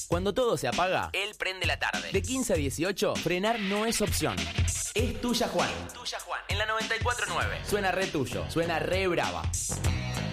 Cuando todo se apaga, él prende la tarde. De 15 a 18, frenar no es opción. Es tuya, Juan. En la 94.9. Suena re tuyo, suena re brava.